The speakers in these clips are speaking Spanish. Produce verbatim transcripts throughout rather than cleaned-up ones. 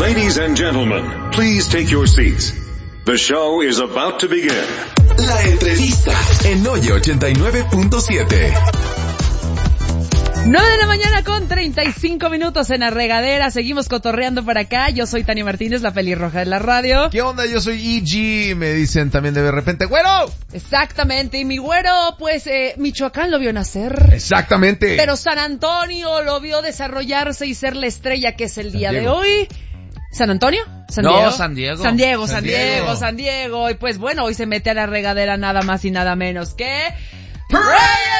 Ladies and gentlemen, please take your seats. The show is about to begin. La entrevista en Oye ochenta y nueve punto siete. nueve de la mañana con treinta y cinco minutos en la regadera. Seguimos cotorreando por acá. Yo soy Tania Martínez, la pelirroja de la radio. ¿Qué onda? Yo soy E G. Me dicen también de repente, ¡güero! Exactamente. Y mi güero, pues, eh, Michoacán lo vio nacer. Exactamente. Pero San Antonio lo vio desarrollarse y ser la estrella que es el día de hoy. ¿San Antonio? ¿San no, Diego? San Diego. San Diego, San San Diego. Diego, San Diego. Y pues bueno, hoy se mete a la regadera nada más y nada menos que... ¡Prayers!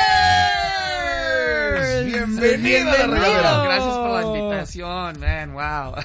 Bienvenido a la regadera. Gracias por la invitación, man, wow.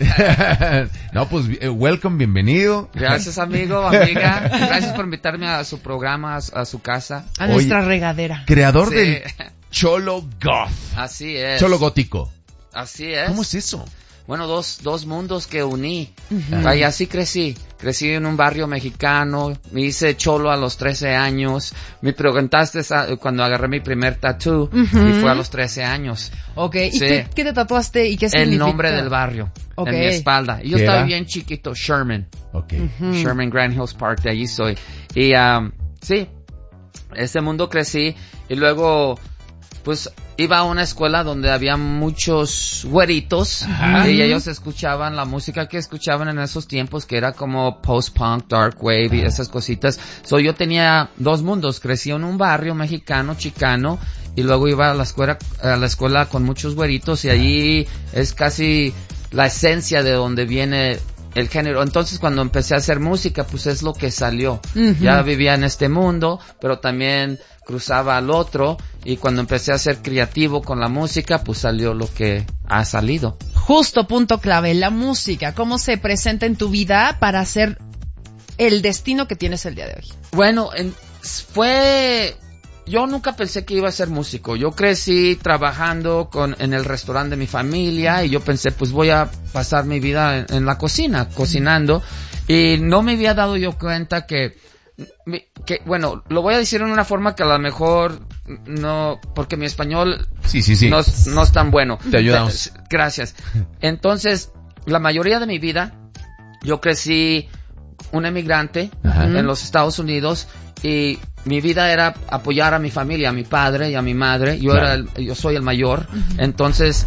No, pues, eh, welcome, bienvenido. Gracias, amigo, amiga. Gracias por invitarme a su programa, a, a su casa. A Oye, nuestra regadera. Creador Sí. del Cholo Goth. Así es. Cholo gótico. Así es. ¿Cómo es eso? Bueno, dos, dos mundos que uní. Uh-huh. Ahí así crecí. Crecí en un barrio mexicano. Me hice cholo a los trece años. Me preguntaste esa- cuando agarré mi primer tattoo. Uh-huh. Y fue a los trece años. Ok, ¿y Sí. qué, qué te tatuaste y qué El significa? nombre del barrio. Ok. En mi espalda. Y yo ¿Qué estaba era? bien chiquito. Sherman. Ok. Mm. Sherman Grand Hills Park. De allí soy. Y, um, sí. Ese mundo crecí. Y luego... pues iba a una escuela donde había muchos güeritos. Ajá. Y ellos escuchaban la música que escuchaban en esos tiempos, que era como post-punk, dark wave y esas cositas. So yo tenía dos mundos. Crecí en un barrio mexicano, chicano, y luego iba a la escuela, a la escuela con muchos güeritos, y allí es casi la esencia de donde viene el género. Entonces cuando empecé a hacer música, pues es lo que salió. Ujú. Ya vivía en este mundo, pero también cruzaba al otro, y cuando empecé a ser creativo con la música, pues salió lo que ha salido. Justo, punto clave, la música. ¿Cómo se presenta en tu vida para hacer el destino que tienes el día de hoy? Bueno, en- fue... Yo nunca pensé que iba a ser músico. Yo crecí trabajando con en el restaurante de mi familia, y yo pensé, pues voy a pasar mi vida en, en la cocina, cocinando, y no me había dado yo cuenta que, mi- que, bueno, lo voy a decir en una forma que a lo mejor no, porque mi español Sí, sí, sí. no, es- no es tan bueno. Te ayudamos. Eh, Gracias. Entonces, la mayoría de mi vida, yo crecí un emigrante Ajá. en los Estados Unidos, y mi vida era apoyar a mi familia, a mi padre y a mi madre. Yo Claro. era el, yo soy el mayor. Entonces,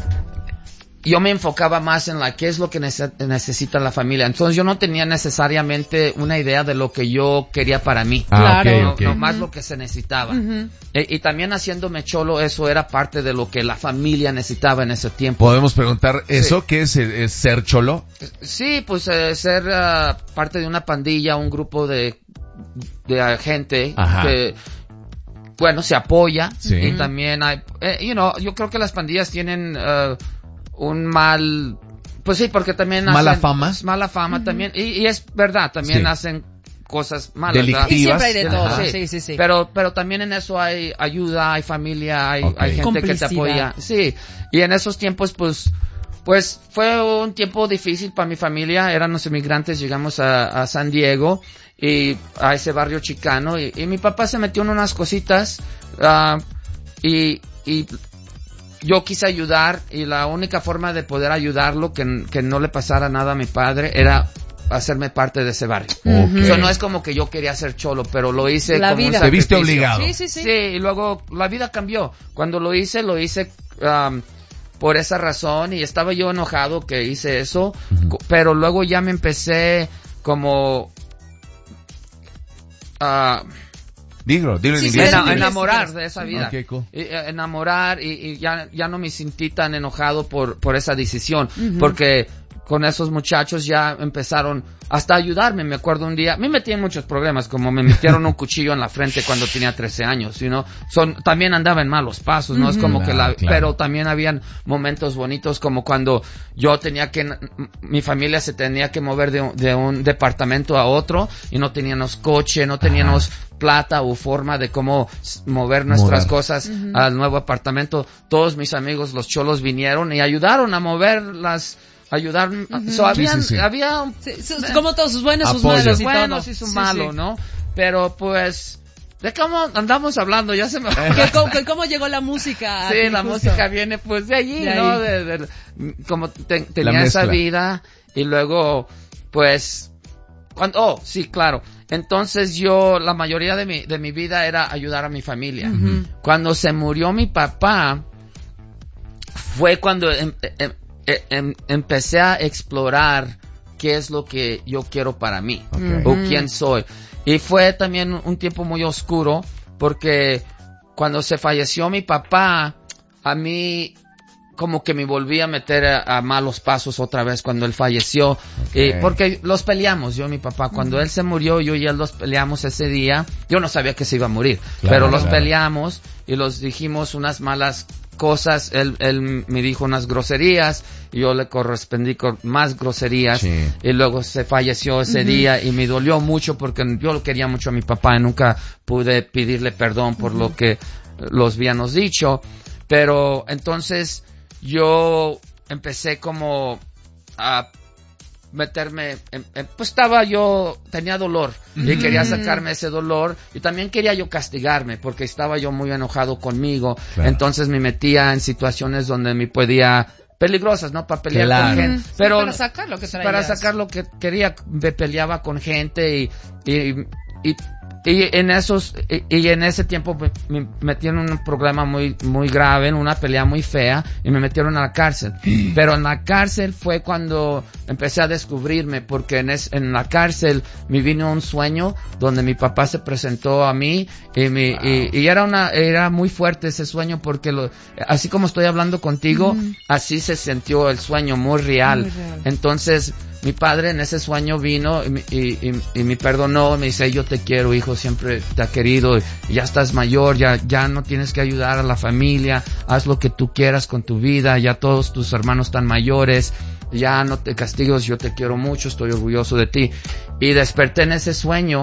yo me enfocaba más en la qué es lo que nece- necesita la familia. Entonces, yo no tenía necesariamente una idea de lo que yo quería para mí. Ah, Claro. No, ok, ok. no más lo que se necesitaba. Ujú. E- y también haciéndome cholo, eso era parte de lo que la familia necesitaba en ese tiempo. Podemos preguntar eso, Sí. ¿qué es, eh, es ser cholo? Sí, pues eh, ser ah, parte de una pandilla, un grupo de, de ah, gente Ajá. que, bueno, se apoya. Sí. Y también hay, eh, you know, yo creo que las pandillas tienen ah, un mal, pues sí, porque también ¿Mala hacen- fama? Mala fama también. Y, y es verdad, también Sí. hacen cosas malas, ¿verdad? Y siempre hay de Delictivas. todo. Ajá. Sí, sí, sí. Pero, pero también en eso hay ayuda, hay familia, hay, Ok. hay gente que te Complicidad. apoya. Sí. Y en esos tiempos, pues, pues fue un tiempo difícil para mi familia. Éramos inmigrantes, llegamos a, a San Diego y a ese barrio chicano, y, y mi papá se metió en unas cositas, ah, y, y yo quise ayudar, y la única forma de poder ayudarlo, que, que no le pasara nada a mi padre, era hacerme parte de ese barrio. Ok. O sea, no es como que yo quería ser cholo, pero lo hice La como un vida. Te viste sacrificio. obligado. Sí, sí, sí. Sí, y luego la vida cambió. Cuando lo hice, lo hice um, por esa razón, y estaba yo enojado que hice eso, Ujú. co- pero luego ya me empecé como a Dilo, dilo en Sí, sí, inglés. sí, ena- sí, enamorar sí. de esa vida. Ok, cool. Y, eh, enamorar, y, y ya, ya no me sentí tan enojado por, por esa decisión, Ujú. porque con esos muchachos ya empezaron hasta a ayudarme. Me acuerdo un día, me metí en muchos problemas, como me metieron un cuchillo en la frente cuando tenía trece años, you know? Son, también andaba en malos pasos, no es Ujú. como que la, Claro, claro. pero también habían momentos bonitos, como cuando yo tenía que, mi familia se tenía que mover de un, de un departamento a otro, y no teníamos coche, no teníamos plata o forma de cómo s- mover nuestras Mover. cosas al nuevo apartamento. Todos mis amigos, los cholos, vinieron y ayudaron a mover las, ayudar, so, habían, Sí, sí, sí. había Sí, sus- como todos sus buenos, sus Apoyo. malos y buenos todo. y su Sí, malo, sí. ¿no? Pero pues ¿de cómo andamos hablando? Ya se me... ¿Qué, cómo, ¿Cómo llegó la música? Sí, la justo? música viene pues de allí, de ¿no? ahí. De, de, como te, tenía esa vida y luego, pues, cuando, oh, sí, claro. Entonces yo, la mayoría de mi, de mi vida era ayudar a mi familia. Uh-huh. Cuando se murió mi papá, fue cuando em, em, em, empecé a explorar qué es lo que yo quiero para mí, Okay. o quién soy. Y fue también un tiempo muy oscuro, porque cuando se falleció mi papá, a mí como que me volví a meter a, a malos pasos otra vez cuando él falleció, Okay. eh, porque los peleamos, yo y mi papá. Cuando mm. él se murió, yo y él los peleamos ese día. Yo no sabía que se iba a morir, claro, pero los claro. peleamos y los dijimos unas malas cosas. Él, él me dijo unas groserías y yo le correspondí con más groserías. Sí. Y luego se falleció ese uh-huh. día y me dolió mucho porque yo lo quería mucho a mi papá y nunca pude pedirle perdón por uh-huh. lo que los habíamos dicho. Pero entonces yo empecé como a meterme, en, en, pues estaba yo, tenía dolor y mm. quería sacarme ese dolor y también quería yo castigarme porque estaba yo muy enojado conmigo, claro. Entonces me metía en situaciones donde me podía, peligrosas, ¿no? Para pelear claro. con gente, sí, pero para sacar lo que traías. Para sacar lo que quería, me peleaba con gente y, y, y Y en esos, y, y en ese tiempo me, me metieron en un problema muy, muy grave, en una pelea muy fea, y me metieron a la cárcel. Pero en la cárcel fue cuando empecé a descubrirme, porque en, es, en la cárcel me vino un sueño donde mi papá se presentó a mí, y, mi, wow. y, y era una, era muy fuerte ese sueño, porque lo, así como estoy hablando contigo, mm. así se sintió el sueño, muy real. Muy real. Entonces, mi padre en ese sueño vino y, y, y, y me perdonó, me dice, yo te quiero, hijo, siempre te ha querido, ya estás mayor, ya, ya no tienes que ayudar a la familia, haz lo que tú quieras con tu vida, ya todos tus hermanos están mayores, ya no te castigues, yo te quiero mucho, estoy orgulloso de ti. Y desperté en ese sueño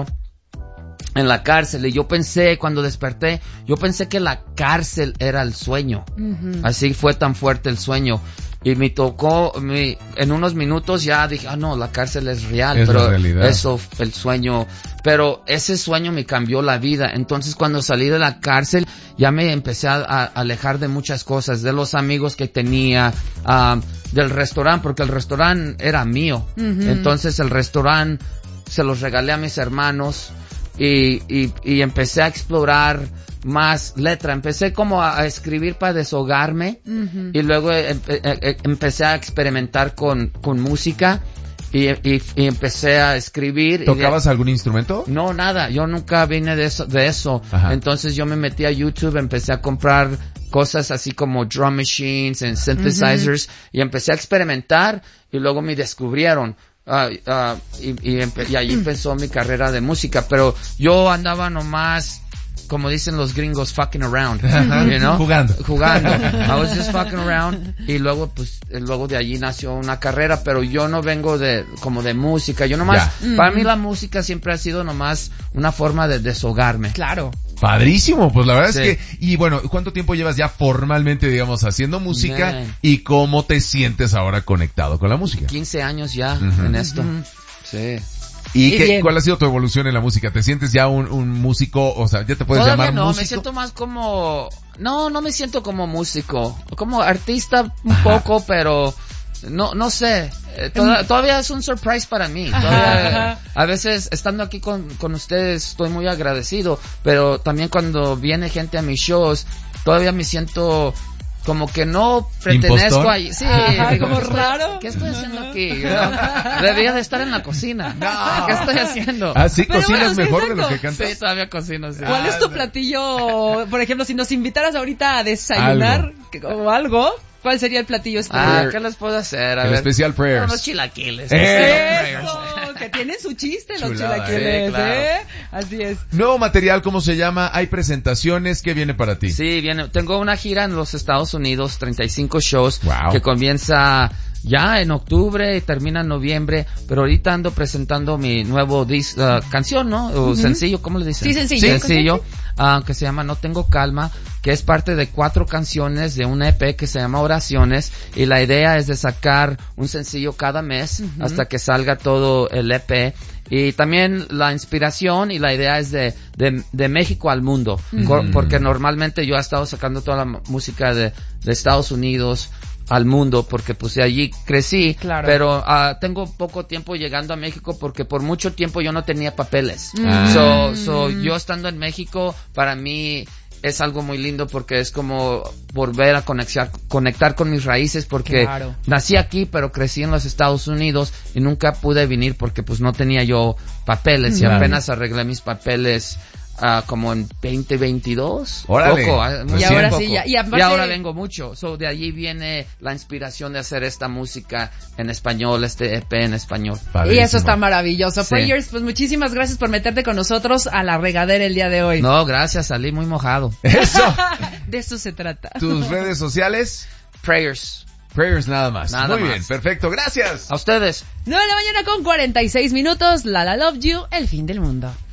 en la cárcel, y yo pensé, cuando desperté, yo pensé que la cárcel era el sueño. Uh-huh. Así fue tan fuerte el sueño. Y me tocó, me, en unos minutos ya dije, ah, no, la cárcel es real, es pero eso, el sueño, pero ese sueño me cambió la vida. Entonces, cuando salí de la cárcel, ya me empecé a, a alejar de muchas cosas, de los amigos que tenía, uh, del restaurante, porque el restaurante era mío. Uh-huh. Entonces, el restaurante se los regalé a mis hermanos, y, y, y empecé a explorar más letra, empecé como a, a escribir para desahogarme, uh-huh. y luego em, em, empecé a experimentar con, con música y, y, y empecé a escribir. ¿Tocabas y de, algún instrumento? No, nada, yo nunca vine de eso, de eso. Entonces yo me metí a YouTube, empecé a comprar cosas así como drum machines and synthesizers, uh-huh. y empecé a experimentar y luego me descubrieron. Uh, uh, y, y, empe- y ahí empezó mi carrera de música, pero yo andaba nomás, como dicen los gringos, fucking around, you know? Jugando. Jugando. I was just fucking around. Y luego, pues, luego de allí nació una carrera, pero yo no vengo de, como de música. Yo nomás, yeah. para mí la música siempre ha sido nomás una forma de desahogarme. Claro. Padrísimo, pues la verdad sí. es que, y bueno, ¿cuánto tiempo llevas ya formalmente, digamos, haciendo música? Man. ¿Y cómo te sientes ahora conectado con la música? quince años ya uh-huh. en esto. Uh-huh. Sí. ¿Y, ¿Y qué, cuál ha sido tu evolución en la música? ¿Te sientes ya un, un músico? O sea, ¿ya te puedes Todavía llamar no, músico? Me siento más como... No, no me siento como músico. Como artista un Ajá. poco, pero... No, no sé. Eh, toda, todavía es un surprise para mí. Todavía, a veces, estando aquí con, con ustedes, estoy muy agradecido. Pero también cuando viene gente a mis shows, todavía me siento... como que no pertenezco ahí. Sí, Ajá, digo, como ¿qué raro. Estoy, ¿Qué estoy haciendo aquí? ¿No? Debería de estar en la cocina. No. ¿Qué estoy haciendo? Ah, sí, Pero cocinas bueno, mejor sí, de lo que cantas. Sí, todavía cocino. Sí. ¿Cuál ah, es tu platillo? Por ejemplo, si nos invitaras ahorita a desayunar algo. o algo, ¿cuál sería el platillo especial? Ah, ¿qué les puedo hacer? A el ver. Special Prayers. Unos chilaquiles. Eso, que tienen su chiste los Chulada, chilaquiles, sí, claro. ¿eh? Así es. Nuevo material, ¿cómo se llama? Hay presentaciones, ¿qué viene para ti? Sí, viene. Tengo una gira en los Estados Unidos, treinta y cinco shows, wow. que comienza ya en octubre y termina en noviembre, pero ahorita ando presentando mi nuevo dis, uh, canción, ¿no? O uh-huh. sencillo, ¿cómo le dicen? Sí, sencillo. Sí, sencillo, uh, que se llama No Tengo Calma, que es parte de cuatro canciones de un E P que se llama Oraciones, y la idea es de sacar un sencillo cada mes uh-huh. hasta que salga todo el E P. Y también la inspiración y la idea es de, de, de México al mundo, uh-huh. porque normalmente yo he estado sacando toda la música de, de Estados Unidos al mundo, porque pues de allí crecí, claro. pero uh, tengo poco tiempo llegando a México porque por mucho tiempo yo no tenía papeles. Mm. So, so yo estando en México, para mí es algo muy lindo porque es como volver a conectar, conectar con mis raíces, porque claro. nací aquí pero crecí en los Estados Unidos y nunca pude venir porque pues no tenía yo papeles claro. y apenas arreglé mis papeles Uh, como en veinte veintidós. Órale. Poco, uh, y ahora poco. sí, ya, y, aparte... y ahora vengo mucho. So, de allí viene la inspiración de hacer esta música en español, este E P en español. Padrísimo. Y eso está maravilloso. Sí. Prayers, pues muchísimas gracias por meterte con nosotros a la regadera el día de hoy. No, gracias, salí muy mojado. Eso. De eso se trata. ¿Tus redes sociales? Prayers. Prayers nada más. Nada Muy más. bien, perfecto, gracias. A ustedes. nueve de la mañana con cuarenta y seis minutos, La La Love You, el fin del mundo.